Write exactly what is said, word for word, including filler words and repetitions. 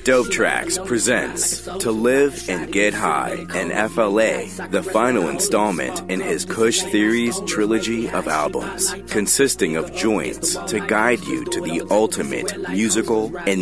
Dope Tracks presents To Live and Get High and F L A, the final installment in his Kush Theories trilogy of albums, consisting of joints to guide you to the ultimate musical and